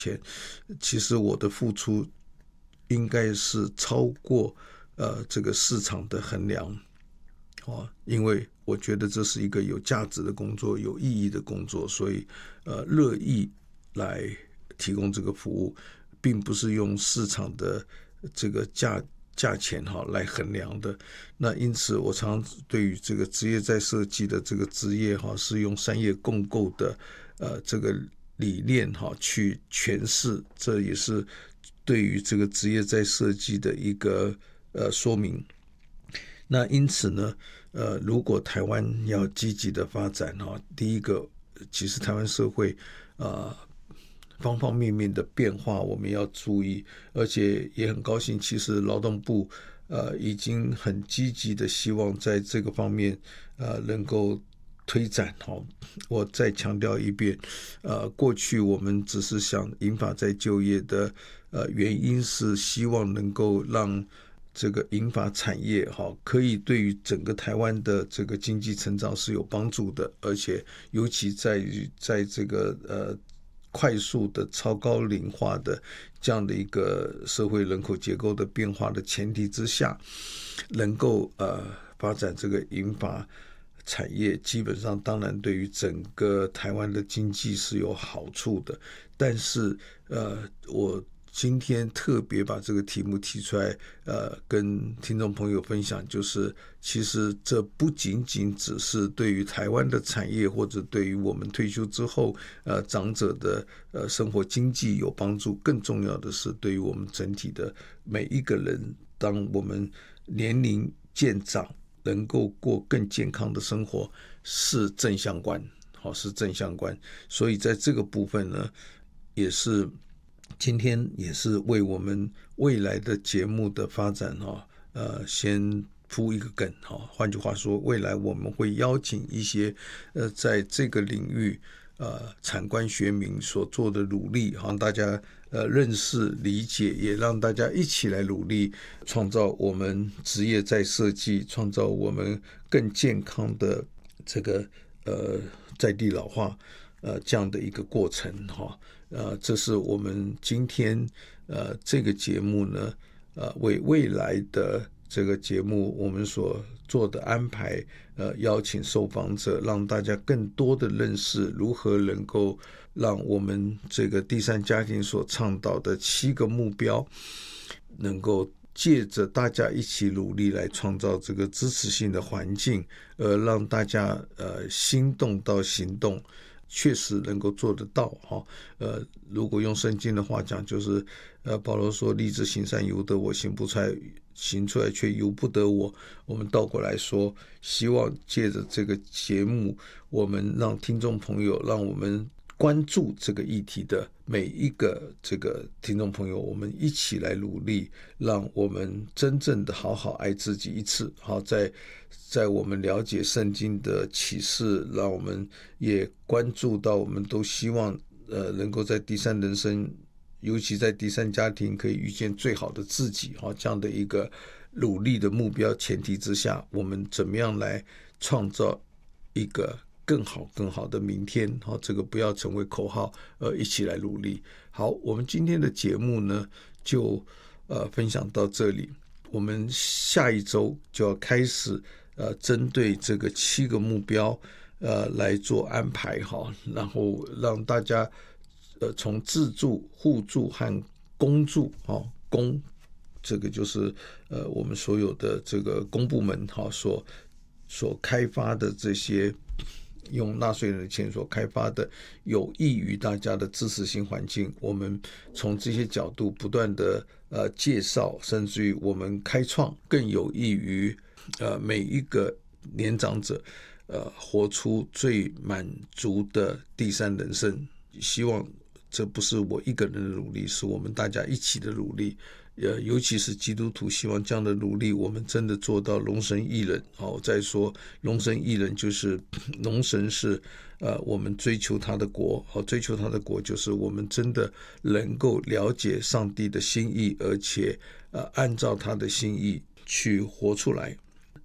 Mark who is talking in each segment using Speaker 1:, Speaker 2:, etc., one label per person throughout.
Speaker 1: 其实我的付出应该是超过这个市场的衡量因为我觉得这是一个有价值的工作，有意义的工作，所以乐意来提供这个服务，并不是用市场的这个价钱来衡量的。那因此我常对于这个职业再设计的这个职业是用商业共构的这个理念去诠释，这也是对于这个职业再设计的一个说明。那因此呢如果台湾要积极的发展第一个其实台湾社会方方面面的变化我们要注意，而且也很高兴其实劳动部已经很积极的希望在这个方面能够推展我再强调一遍过去我们只是想银发再就业的原因是希望能够让这个银发产业可以对于整个台湾的这个经济成长是有帮助的，而且尤其在这个快速的超高龄化的这样的一个社会人口结构的变化的前提之下，能够发展这个银发产业，基本上当然对于整个台湾的经济是有好处的。但是我今天特别把这个题目提出来跟听众朋友分享，就是其实这不仅仅只是对于台湾的产业或者对于我们退休之后长者的生活经济有帮助，更重要的是对于我们整体的每一个人，当我们年龄渐长能够过更健康的生活是正相关是正相关。所以在这个部分呢也是今天也是为我们未来的节目的发展先铺一个梗换句话说，未来我们会邀请一些在这个领域产官学民所做的努力，让大家认识理解，也让大家一起来努力创造我们职业再设计，创造我们更健康的这个在地老化这样的一个过程这是我们今天这个节目呢为未来的这个节目我们所做的安排邀请受访者，让大家更多的认识如何能够让我们这个第三家庭所倡导的7个目标能够借着大家一起努力来创造这个支持性的环境，让大家心动到行动确实能够做得到如果用圣经的话讲，就是保罗说立志行善由得我，行不出来，行出来却由不得我。我们倒过来说，希望借着这个节目，我们让听众朋友，让我们关注这个议题的每一个这个听众朋友，我们一起来努力，让我们真正的好好爱自己一次。在我们了解圣经的启示，让我们也关注到，我们都希望能够在第三人生，尤其在第三家庭可以遇见最好的自己这样的一个努力的目标前提之下，我们怎么样来创造一个更好的明天这个不要成为口号一起来努力。好，我们今天的节目呢就分享到这里，我们下一周就要开始针对这个7个目标来做安排然后让大家从自助、互助和公助公这个就是我们所有的这个公部门所开发的这些用纳税人的钱所开发的有益于大家的支持性环境，我们从这些角度不断的介绍，甚至于我们开创更有益于每一个年长者活出最满足的第三人生。希望这不是我一个人的努力，是我们大家一起的努力，尤其是基督徒，希望这样的努力我们真的做到龙神一人我再说龙神一人就是龙神是我们追求他的国追求他的国就是我们真的能够了解上帝的心意，而且按照他的心意去活出来。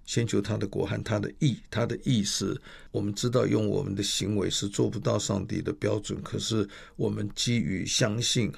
Speaker 1: 先求他的国和他的义。他的义是我们知道用我们的行为是做不到上帝的标准，可是我们基于相信